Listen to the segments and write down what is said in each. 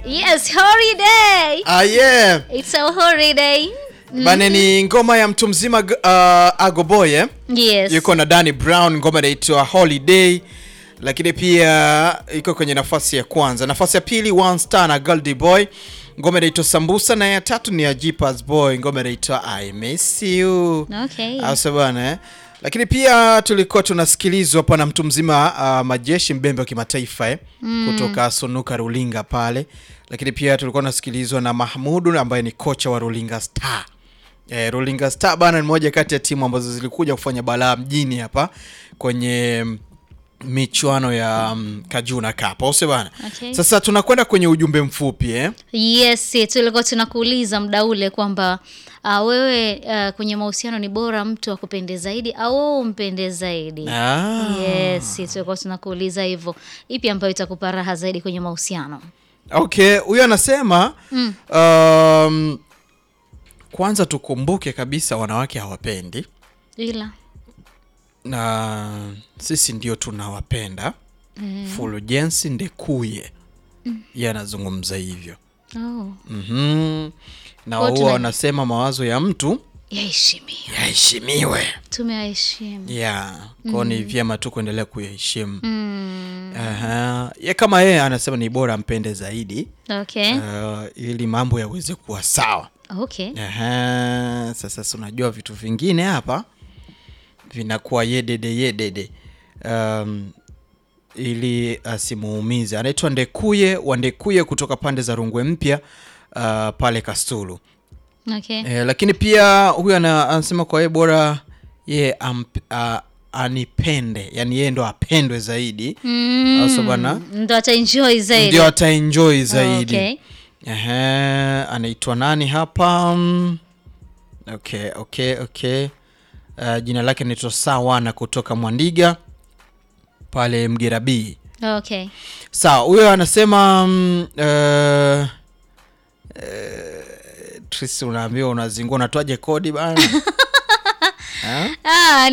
Yes, holiday. Yeah. It's a holiday. Bane ni ngoma ya mtu mzima Agoboy Yes. Yuko na Danny Brown, ngoma inaitwa Holiday. Lakini pia iko kwenye nafasi ya kwanza. Nafasi ya pili One Star na Goldie Boy, ngoma inaitwa Sambusa, na ya tatu ni ya Jeepers Boy, ngoma inaitwa I Miss You. Okay. Asa bwana. Lakini pia tulikuwa tunasikilizwa hapa na mtu mzima Majeshi, mbembe wa kimataifa kutoka Sonuka Rulinga pale. Lakini pia tulikuwa tunasikilizwa na Mahmudu ambaye ni kocha wa Rulinga Star. Rulinga Star bana ni moja kati ya timu ambazo zilikuja kufanya balaa mjini hapa kwenye michuano ya Kajuna Cup. Ose bana. Okay. Sasa tunakwenda kwenye ujumbe mfupi Yes, tulikuwa tunakuuliza muda ule kwamba wewe kwenye mahusiano ni bora mtu akupende zaidi au wewe umpende zaidi? Yes, tulikuwa tunakuuliza hivyo. Ipi ambayo itakupa raha zaidi kwenye mahusiano? Okay, huyu anasema kwanza tukumbuke kabisa wanawake hawapendi, Ila na sisi ndio tunawapenda. Fulgence Ndekuye yeye anazungumza hivyo. Na wao wanasema mawazo ya mtu yaheshimiwe. Tumeyaheshimu. Kwa ni vyema tu kuendelea kuyaheshimu. Ye kama yeye anasema ni bora mpende zaidi. Okay. Ili mambo yaweze kuwa sawa. Okay. Sasa unajua vitu vingine hapa vinakuwa yedede. Ili asimuumize. Anaitwa Ndekuye wa Ndekuye kutoka pande za Rungwe Mpya pale Kastulu. Okay. Lakini pia huyu anasema kwa yeye bora yeye anipende, yani yeye ndo apendwe zaidi. Also bana Ndo ata-enjoy zaidi. Okay. Anaitwa nani hapa? Okay. Jina lake ni Sawa na kutoka Mwandiga pale Mgerabi. Okay. Sawa, huyo anasema Trisi, unaambiwa unazingua, unatoaje kodi bana?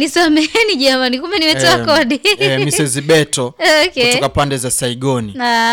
Nisameheni jamani, kumbe nimetoa kodi. Mrs. Beto Okay. kutoka pande za Saigoni.